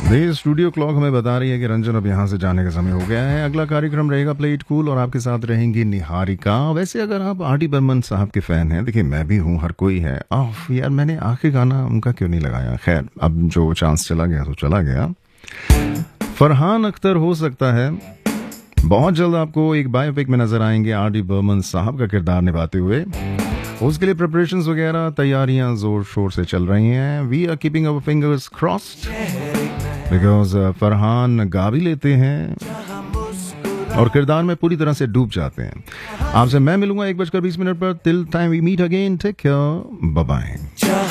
ये studio clock हमें बता रही है कि रंजन अब यहाँ से जाने का समय हो गया है। अगला कार्यक्रम रहेगा प्ले इट कूल और आपके साथ रहेंगी निहारिका। वैसे अगर आप आर.डी. बर्मन साहब के फैन हैं, देखिए मैं भी हूँ, हर कोई है। यार मैंने आखिरी गाना उनका क्यों नहीं लगाया। खैर, अब जो चांस चला गया तो चला गया। फरहान अख्तर हो सकता है बहुत जल्द आपको एक बायोपिक में नजर आएंगे आर.डी. बर्मन साहब का किरदार निभाते हुए। उसके लिए प्रिपरेशंस वगैरह तैयारियां जोर शोर से चल रही हैं। We are keeping our fingers crossed because Farhan गा भी लेते हैं और किरदार में पूरी तरह से डूब जाते हैं। आपसे मैं मिलूंगा 1:20 पर। Till time we meet again, take care, bye bye.